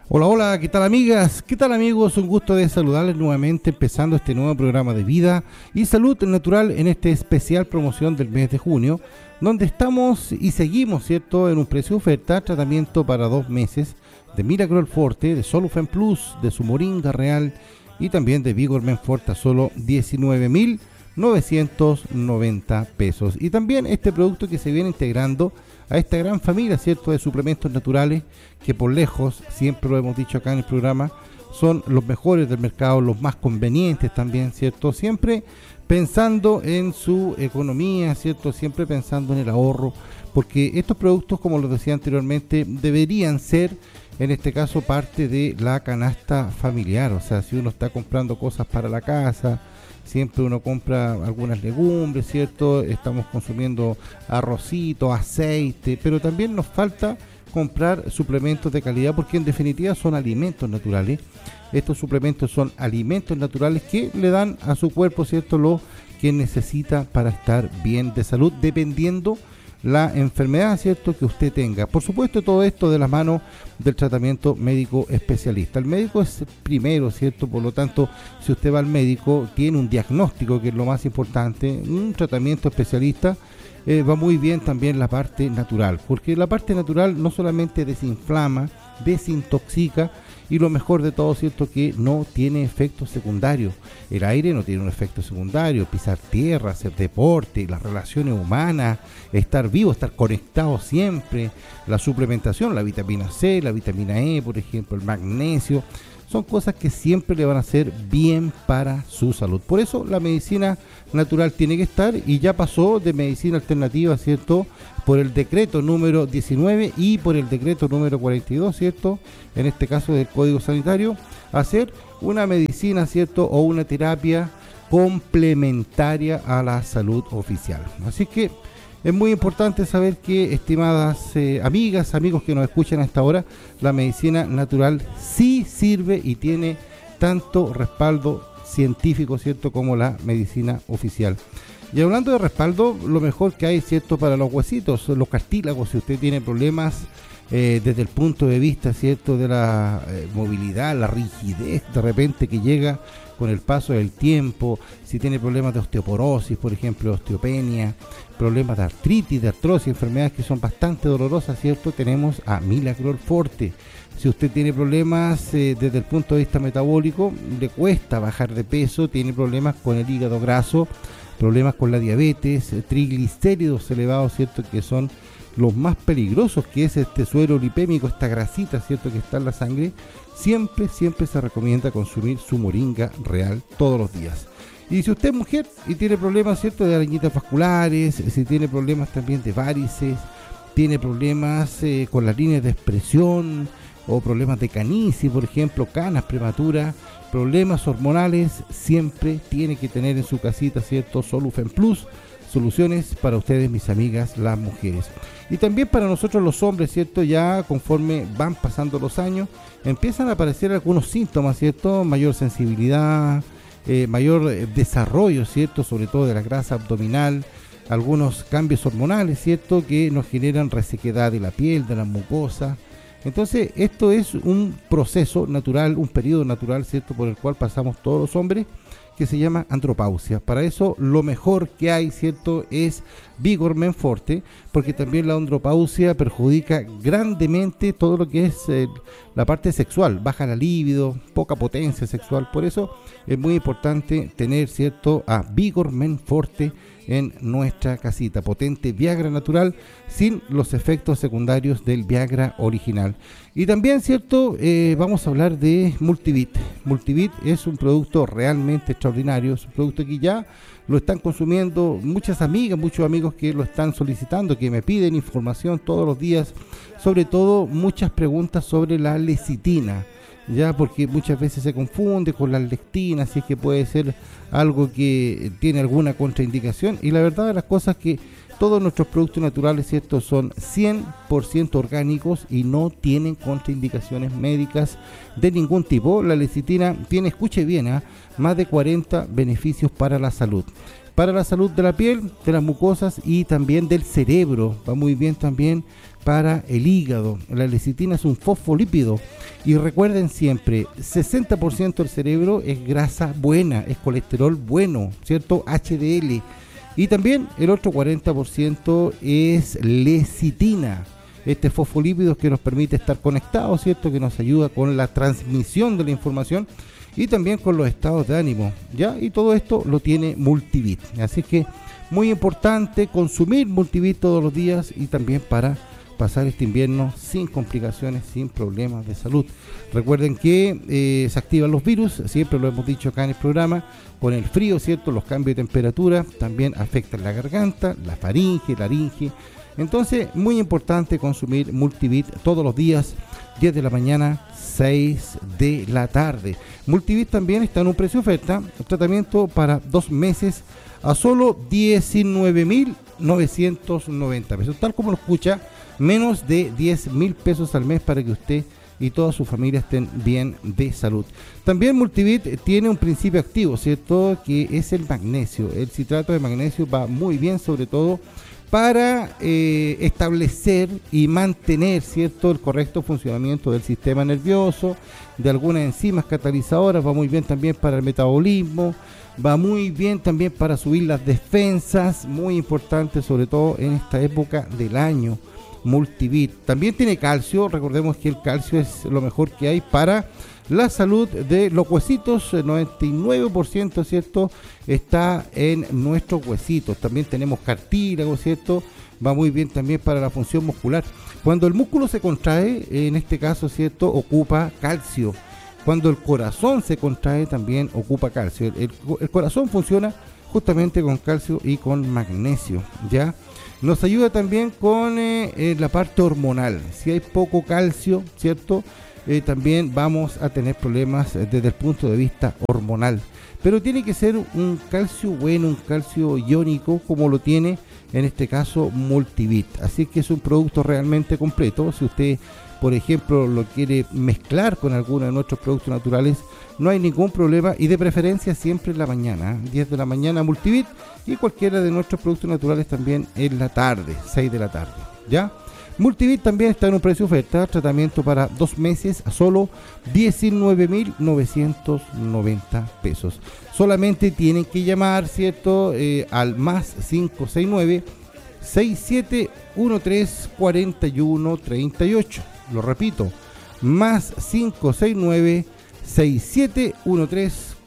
Hola, hola, ¿qué tal amigas? ¿Qué tal amigos? Un gusto de saludarles nuevamente empezando este nuevo programa de vida y salud natural en este especial promoción del mes de junio, donde estamos y seguimos, ¿cierto?, en un precio de oferta, tratamiento para 2 meses de Miracle Forte, de Solufen Plus, de su Moringa Real y también de Vigor Men Forte a solo 19.990 pesos. Y también este producto que se viene integrando a esta gran familia, ¿cierto?, de suplementos naturales que por lejos, siempre lo hemos dicho acá en el programa, son los mejores del mercado, los más convenientes también, ¿cierto? Siempre pensando en su economía, ¿cierto? Siempre pensando en el ahorro, porque estos productos, como los decía anteriormente, deberían ser, en este caso, parte de la canasta familiar. O sea, si uno está comprando cosas para la casa, siempre uno compra algunas legumbres, ¿cierto? Estamos consumiendo arrocito, aceite, pero también nos falta comprar suplementos de calidad porque en definitiva son alimentos naturales. Estos suplementos son alimentos naturales que le dan a su cuerpo, ¿cierto?, lo que necesita para estar bien de salud, dependiendo la enfermedad, ¿cierto?, que usted tenga. Por supuesto, todo esto de la mano del tratamiento médico especialista. El médico es primero, ¿cierto? Por lo tanto, si usted va al médico, tiene un diagnóstico, que es lo más importante, un tratamiento especialista, va muy bien también la parte natural, porque la parte natural no solamente desinflama, desintoxica, y lo mejor de todo, ¿cierto?, que no tiene efectos secundarios. El aire no tiene un efecto secundario, pisar tierra, hacer deporte, las relaciones humanas, estar vivo, estar conectado siempre, la suplementación, la vitamina C, la vitamina E, por ejemplo, el magnesio, son cosas que siempre le van a hacer bien para su salud. Por eso la medicina natural tiene que estar, y ya pasó de medicina alternativa, ¿cierto?, por el decreto número 19 y por el decreto número 42, ¿cierto?, en este caso del Código Sanitario, a ser una medicina, ¿cierto?, o una terapia complementaria a la salud oficial. Así que es muy importante saber que, estimadas amigas, amigos que nos escuchan a esta hora, la medicina natural sí sirve y tiene tanto respaldo científico, ¿cierto?, como la medicina oficial. Y hablando de respaldo, lo mejor que hay, ¿cierto?, para los huesitos, los cartílagos, si usted tiene problemas desde el punto de vista, ¿cierto?, de la movilidad, la rigidez de repente que llega con el paso del tiempo, si tiene problemas de osteoporosis, por ejemplo, osteopenia, problemas de artritis, de artrosis, enfermedades que son bastante dolorosas, ¿cierto?, tenemos a Miracle Forte. Si usted tiene problemas desde el punto de vista metabólico, le cuesta bajar de peso, tiene problemas con el hígado graso, problemas con la diabetes, triglicéridos elevados, ¿cierto?, que son los más peligrosos, que es este suero lipémico, esta grasita, ¿cierto?, que está en la sangre, siempre se recomienda consumir su Moringa Real todos los días. Y si usted es mujer y tiene problemas, ¿cierto?, de arañitas vasculares, si tiene problemas también de varices, tiene problemas con las líneas de expresión, o problemas de canicie, por ejemplo, canas prematuras, problemas hormonales, siempre tiene que tener en su casita, ¿cierto?, Solufen Plus, soluciones para ustedes, mis amigas, las mujeres. Y también para nosotros los hombres, ¿cierto?, ya conforme van pasando los años, empiezan a aparecer algunos síntomas, ¿cierto?, mayor sensibilidad, mayor desarrollo, ¿cierto?, sobre todo de la grasa abdominal, algunos cambios hormonales, ¿cierto?, que nos generan resequedad de la piel, de la mucosa. Entonces, esto es un proceso natural, un periodo natural, ¿cierto?, por el cual pasamos todos los hombres, que se llama andropausia. Para eso, lo mejor que hay, ¿cierto?, es Vigor Men Forte, porque también la andropausia perjudica grandemente todo lo que es la parte sexual, baja la libido, poca potencia sexual. Por eso es muy importante tener, ¿cierto?, a Vigor Men Forte en nuestra casita, potente Viagra natural sin los efectos secundarios del Viagra original. Y también, ¿cierto?, vamos a hablar de Multivit. Multivit es un producto realmente extraordinario, es un producto que ya lo están consumiendo muchas amigas, muchos amigos que lo están solicitando, que me piden información todos los días, sobre todo muchas preguntas sobre la lecitina, ya, porque muchas veces se confunde con la lectina, si es que puede ser algo que tiene alguna contraindicación, y la verdad de las cosas es que todos nuestros productos naturales, ¿cierto?, son 100% orgánicos y no tienen contraindicaciones médicas de ningún tipo. La lecitina tiene, escuche bien, más de 40 beneficios para la salud. para la salud de la piel, de las mucosas y también del cerebro. Va muy bien también para el hígado. La lecitina es un fosfolípido y recuerden siempre, 60% del cerebro es grasa buena, es colesterol bueno, ¿cierto? HDL. Y también el otro 40% es lecitina. Este fosfolípido que nos permite estar conectados, ¿cierto? Que nos ayuda con la transmisión de la información y también con los estados de ánimo, ¿ya? Y todo esto lo tiene Multivit. Así que muy importante consumir Multivit todos los días y también para pasar este invierno sin complicaciones, sin problemas de salud. Recuerden que se activan los virus, siempre lo hemos dicho acá en el programa, con el frío, ¿cierto? Los cambios de temperatura también afectan la garganta, la faringe, laringe. Entonces, muy importante consumir Multivit todos los días, 10 de la mañana, 6 de la tarde. Multivit también está en un precio oferta, tratamiento para 2 meses a solo 19.990 pesos, tal como lo escucha, menos de 10.000 pesos al mes para que usted y toda su familia estén bien de salud. También Multivit tiene un principio activo, ¿cierto? Que es el magnesio. El citrato de magnesio va muy bien, sobre todo para establecer y mantener, ¿cierto?, el correcto funcionamiento del sistema nervioso, de algunas enzimas catalizadoras. Va muy bien también para el metabolismo, va muy bien también para subir las defensas, muy importante sobre todo en esta época del año. Multivit también tiene calcio, recordemos que el calcio es lo mejor que hay para la salud de los huesitos, el 99%, ¿cierto?, está en nuestros huesitos. También tenemos cartílago, ¿cierto?, va muy bien también para la función muscular. Cuando el músculo se contrae, en este caso, ¿cierto?, ocupa calcio. Cuando el corazón se contrae, también ocupa calcio. El corazón funciona justamente con calcio y con magnesio, ¿ya? Nos ayuda también con la parte hormonal. Si hay poco calcio, ¿cierto?, también vamos a tener problemas desde el punto de vista hormonal. Pero tiene que ser un calcio bueno, un calcio iónico, como lo tiene en este caso Multivit. Así que es un producto realmente completo. Si usted, por ejemplo, lo quiere mezclar con alguno de nuestros productos naturales, no hay ningún problema, y de preferencia siempre en la mañana, 10 de la mañana Multivit, y cualquiera de nuestros productos naturales también en la tarde, 6 de la tarde, ¿ya? Multivit también está en un precio oferta, tratamiento para 2 meses a solo 19.990 pesos. Solamente tienen que llamar, ¿cierto?, al más 569 6713 4138. Lo repito, más 569 6713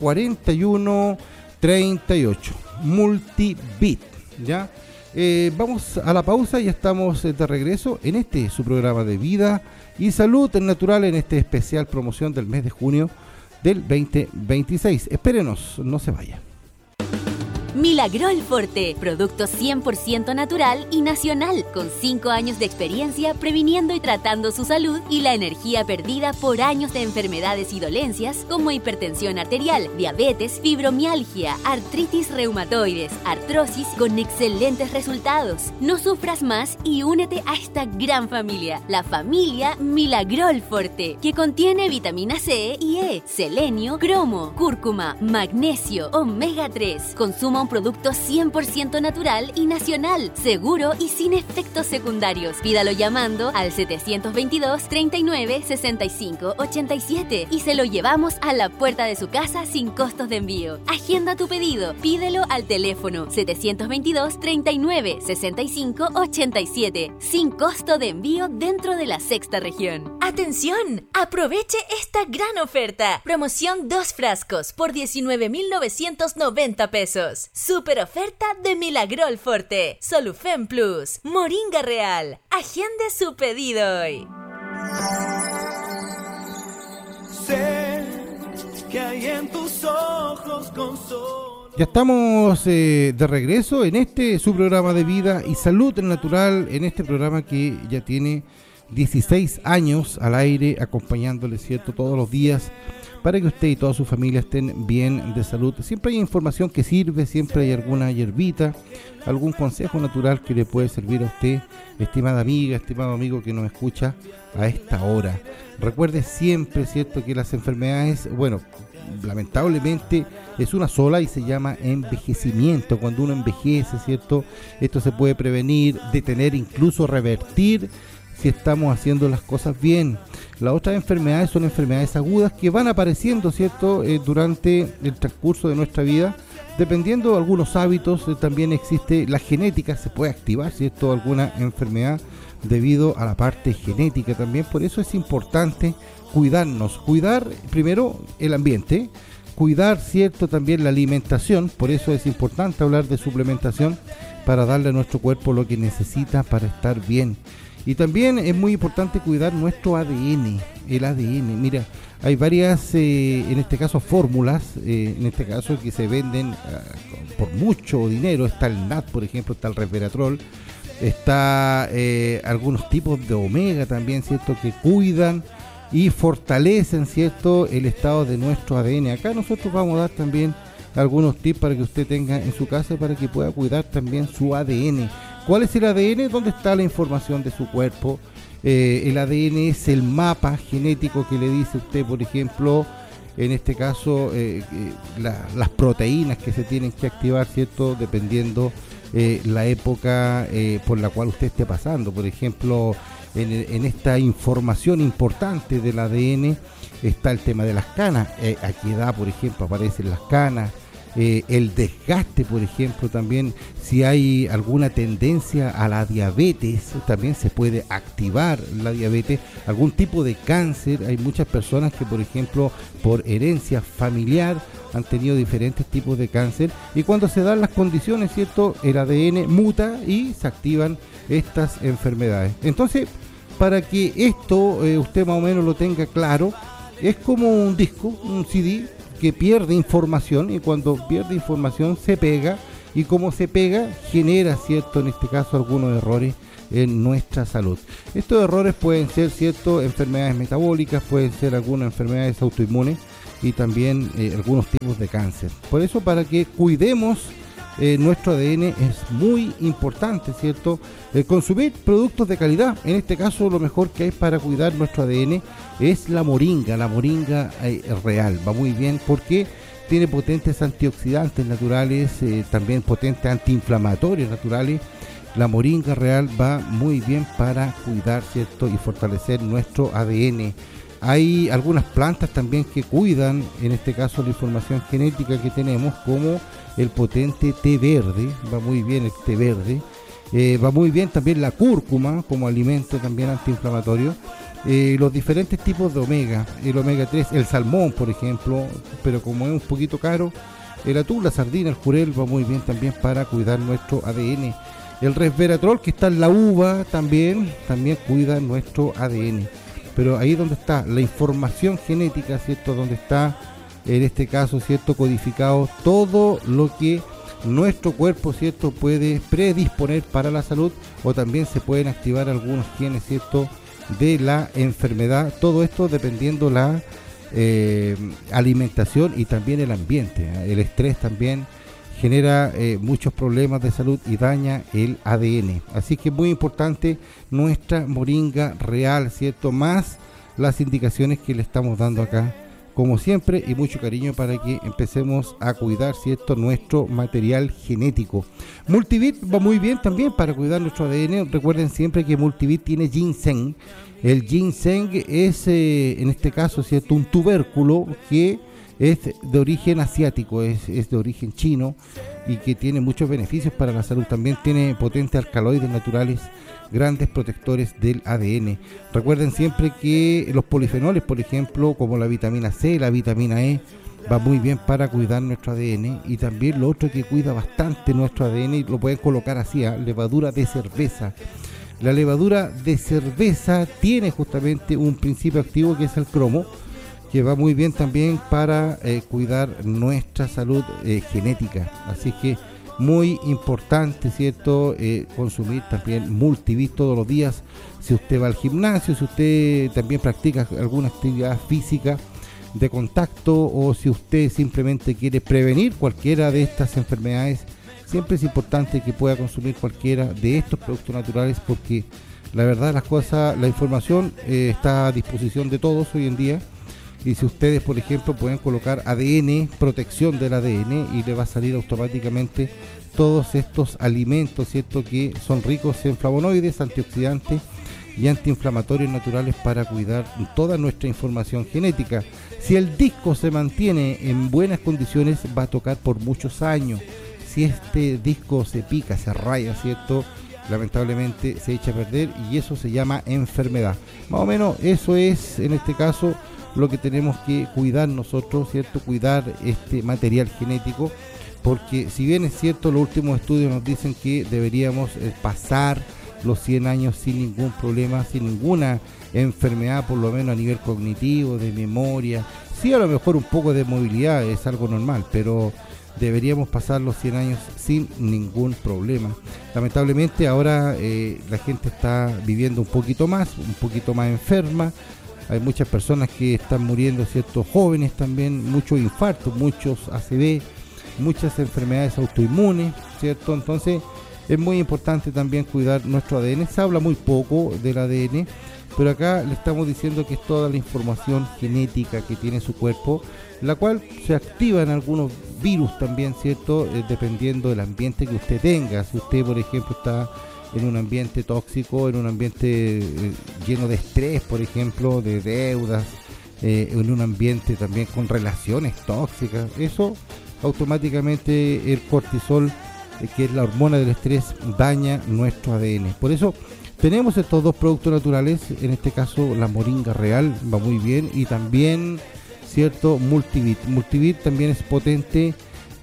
4138. Multivit, ¿ya? Vamos a la pausa y estamos de regreso en su programa de vida y salud natural, en este especial promoción del mes de junio del 2026. Espérenos, no se vaya. Milagrol Forte, producto 100% natural y nacional, con 5 años de experiencia previniendo y tratando su salud y la energía perdida por años de enfermedades y dolencias como hipertensión arterial, diabetes, fibromialgia, artritis reumatoides, artrosis, con excelentes resultados. No sufras más y únete a esta gran familia, la familia Milagrol Forte, que contiene vitamina C y E, selenio, cromo, cúrcuma, magnesio, omega 3. Consuma un producto 100% natural y nacional, seguro y sin efectos secundarios. Pídalo llamando al 722 39 65 87 y se lo llevamos a la puerta de su casa sin costos de envío. Agenda tu pedido, pídelo al teléfono 722 39 65 87 sin costo de envío dentro de la sexta región. ¡Atención! Aproveche esta gran oferta. Promoción 2 frascos por 19.990 pesos. Super oferta de Milagrol Forte, Solufen Plus, Moringa Real. Agende su pedido hoy. Sé que hay en tus ojos con sol. Ya estamos de regreso en su programa de vida y salud natural, en este programa que ya tiene 16 años al aire, acompañándole, ¿cierto?, todos los días, para que usted y toda su familia estén bien de salud. Siempre hay información que sirve, siempre hay alguna hierbita, algún consejo natural que le puede servir a usted, estimada amiga, estimado amigo que nos escucha a esta hora. Recuerde siempre, ¿cierto?, que las enfermedades, bueno, lamentablemente es una sola y se llama envejecimiento. Cuando uno envejece, ¿cierto? Esto se puede prevenir, detener, incluso revertir si estamos haciendo las cosas bien. Las otras enfermedades son enfermedades agudas que van apareciendo, ¿cierto? Durante el transcurso de nuestra vida, dependiendo de algunos hábitos. También existe la genética, se puede activar, ¿cierto? Alguna enfermedad debido a la parte genética también. Por eso es importante cuidarnos, cuidar primero el ambiente, cuidar, ¿cierto? También la alimentación. Por eso es importante hablar de suplementación para darle a nuestro cuerpo lo que necesita para estar bien. Y también es muy importante cuidar nuestro ADN, el ADN. Mira, hay varias, en este caso, fórmulas, en este caso que se venden por mucho dinero. Está el NAD, por ejemplo, está el resveratrol, está algunos tipos de omega también, ¿cierto? Que cuidan y fortalecen, ¿cierto? El estado de nuestro ADN. Acá nosotros vamos a dar también algunos tips para que usted tenga en su casa para que pueda cuidar también su ADN. ¿Cuál es el ADN? ¿Dónde está la información de su cuerpo? El ADN es el mapa genético que le dice usted, por ejemplo, en este caso, las proteínas que se tienen que activar, ¿cierto? Dependiendo la época por la cual usted esté pasando. Por ejemplo, en esta información importante del ADN está el tema de las canas. ¿A qué edad, por ejemplo, aparecen las canas? El desgaste, por ejemplo, también si hay alguna tendencia a la diabetes, también se puede activar la diabetes, algún tipo de cáncer. Hay muchas personas que, por ejemplo, por herencia familiar han tenido diferentes tipos de cáncer, y cuando se dan las condiciones, ¿cierto?, el ADN muta y se activan estas enfermedades. Entonces, para que esto usted más o menos lo tenga claro, es como un disco, un CD que pierde información, y cuando pierde información se pega, y como se pega genera, ¿cierto?, en este caso algunos errores en nuestra salud. Estos errores pueden ser, ¿cierto?, enfermedades metabólicas, pueden ser algunas enfermedades autoinmunes y también algunos tipos de cáncer. Por eso, para que cuidemos nuestro ADN es muy importante, ¿cierto? Consumir productos de calidad. En este caso, lo mejor que hay para cuidar nuestro ADN es la moringa real. Va muy bien porque tiene potentes antioxidantes naturales, también potentes antiinflamatorios naturales. La moringa real va muy bien para cuidar, ¿cierto?, y fortalecer nuestro ADN. Hay algunas plantas también que cuidan, en este caso, la información genética que tenemos, como el potente té verde. Va muy bien el té verde. Va muy bien también la cúrcuma como alimento también antiinflamatorio. Los diferentes tipos de omega, el omega 3, el salmón, por ejemplo, pero como es un poquito caro, el atún, la sardina, el jurel va muy bien también para cuidar nuestro ADN. El resveratrol, que está en la uva, también cuida nuestro ADN. Pero ahí donde está la información genética, ¿cierto?, donde está, en este caso, ¿cierto?, codificado todo lo que nuestro cuerpo, ¿cierto?, puede predisponer para la salud, o también se pueden activar algunos genes, ¿cierto?, de la enfermedad. Todo esto dependiendo la alimentación y también el ambiente. El estrés también genera muchos problemas de salud y daña el ADN. Así que es muy importante nuestra moringa real, ¿cierto?, más las indicaciones que le estamos dando acá, como siempre, y mucho cariño para que empecemos a cuidar, ¿cierto?, nuestro material genético. Multivit va muy bien también para cuidar nuestro ADN. Recuerden siempre que Multivit tiene ginseng. El ginseng es, en este caso, ¿cierto?, un tubérculo que es de origen asiático, es de origen chino, y que tiene muchos beneficios para la salud. También tiene potentes alcaloides naturales, grandes protectores del ADN. Recuerden siempre que los polifenoles, por ejemplo, como la vitamina C, la vitamina E, va muy bien para cuidar nuestro ADN. Y también lo otro que cuida bastante nuestro ADN, y lo pueden colocar así, levadura de cerveza. La levadura de cerveza tiene justamente un principio activo que es el cromo, que va muy bien también para cuidar nuestra salud genética. Así que muy importante, ¿cierto?, consumir también Multivit todos los días. Si usted va al gimnasio, si usted también practica alguna actividad física de contacto, o si usted simplemente quiere prevenir cualquiera de estas enfermedades, siempre es importante que pueda consumir cualquiera de estos productos naturales, porque la verdad las cosas, la información está a disposición de todos hoy en día. Y si ustedes, por ejemplo, pueden colocar ADN, protección del ADN, y le va a salir automáticamente todos estos alimentos, ¿cierto?, que son ricos en flavonoides, antioxidantes y antiinflamatorios naturales para cuidar toda nuestra información genética. Si el disco se mantiene en buenas condiciones, va a tocar por muchos años. Si este disco se pica, se raya, ¿cierto?, lamentablemente se echa a perder, y eso se llama enfermedad. Más o menos eso es, en este caso, lo que tenemos que cuidar nosotros, ¿cierto?, cuidar este material genético, porque si bien es cierto, los últimos estudios nos dicen que deberíamos pasar los 100 años sin ningún problema, sin ninguna enfermedad, por lo menos a nivel cognitivo, de memoria. Sí, a lo mejor un poco de movilidad es algo normal, pero deberíamos pasar los 100 años sin ningún problema. Lamentablemente ahora la gente está viviendo un poquito más enferma. Hay muchas personas que están muriendo, ¿cierto?, jóvenes también, muchos infartos, muchos ACV, muchas enfermedades autoinmunes, ¿cierto? Entonces es muy importante también cuidar nuestro ADN. Se habla muy poco del ADN, pero acá le estamos diciendo que es toda la información genética que tiene su cuerpo, la cual se activa en algunos virus también, ¿cierto?, dependiendo del ambiente que usted tenga. Si usted, por ejemplo, está en un ambiente tóxico, en un ambiente lleno de estrés, por ejemplo, de deudas, en un ambiente también con relaciones tóxicas, eso automáticamente el cortisol, que es la hormona del estrés, daña nuestro ADN. Por eso tenemos estos dos productos naturales, en este caso la moringa real va muy bien, y también, ¿cierto?, Multivit. Multivit también es potente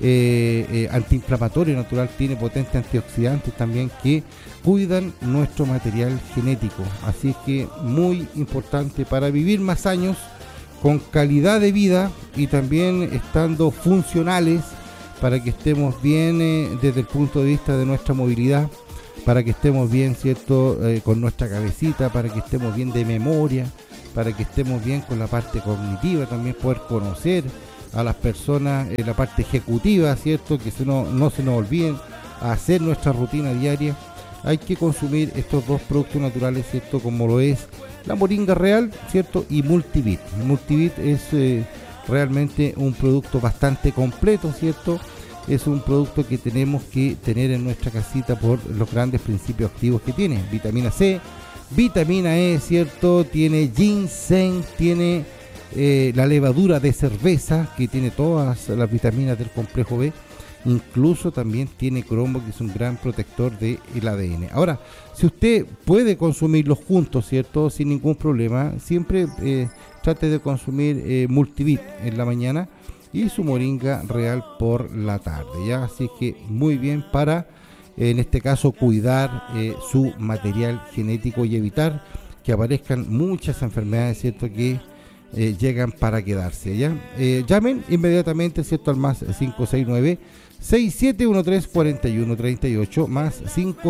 antiinflamatorio natural, tiene potentes antioxidantes también que cuidan nuestro material genético. Así que muy importante para vivir más años con calidad de vida y también estando funcionales, para que estemos bien desde el punto de vista de nuestra movilidad, para que estemos bien, ¿cierto?, con nuestra cabecita, para que estemos bien de memoria, para que estemos bien con la parte cognitiva, también poder conocer a las personas en la parte ejecutiva, ¿cierto?, que no se nos olviden hacer nuestra rutina diaria. Hay que consumir estos dos productos naturales, ¿cierto?, como lo es la moringa real, ¿cierto?, y Multivit. Multivit es realmente un producto bastante completo, ¿cierto? Es un producto que tenemos que tener en nuestra casita por los grandes principios activos que tiene. Vitamina C, vitamina E, ¿cierto? Tiene ginseng, tiene la levadura de cerveza, que tiene todas las vitaminas del complejo B. Incluso también tiene cromo, que es un gran protector del ADN. Ahora, si usted puede consumirlos juntos, ¿cierto?, sin ningún problema, siempre trate de consumir Multivit en la mañana y su moringa real por la tarde, ¿ya? Así que muy bien para, en este caso, cuidar su material genético y evitar que aparezcan muchas enfermedades, ¿cierto?, que llegan para quedarse, ¿ya? Llamen inmediatamente, ¿cierto?, al más 569 6713-4138, más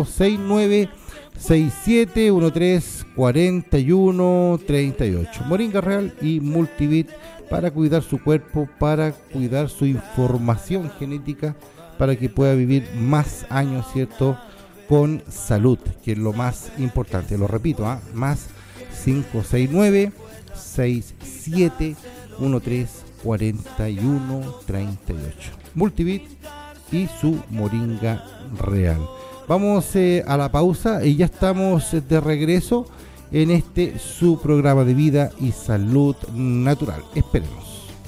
569-6713-4138. Moringa real y Multivit para cuidar su cuerpo, para cuidar su información genética, para que pueda vivir más años, ¿cierto?, con salud, que es lo más importante. Lo repito, más 569-6713-4138. Multivit y su moringa real. Vamos a la pausa y ya estamos de regreso en su programa de vida y salud natural. Esperemos.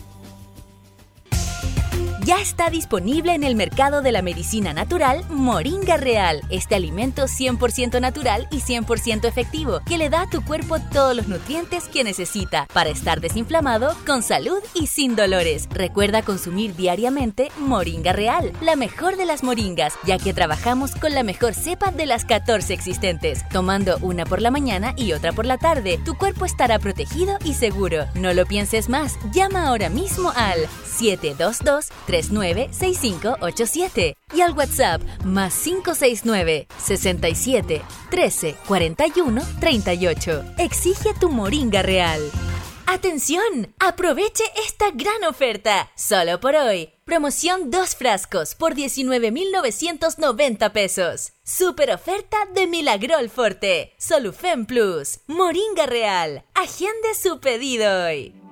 Ya está disponible en el mercado de la medicina natural Moringa Real. Este alimento 100% natural y 100% efectivo que le da a tu cuerpo todos los nutrientes que necesita para estar desinflamado, con salud y sin dolores. Recuerda consumir diariamente Moringa Real, la mejor de las moringas, ya que trabajamos con la mejor cepa de las 14 existentes. Tomando una por la mañana y otra por la tarde, tu cuerpo estará protegido y seguro. No lo pienses más. Llama ahora mismo al 722-396587 y al WhatsApp más 569-6713-4138. Exige tu Moringa Real. ¡Atención! ¡Aproveche esta gran oferta! Solo por hoy. Promoción 2 frascos por 19,990 pesos. Super oferta de Milagrol Forte. Solufen Plus. Moringa Real. Agende su pedido hoy.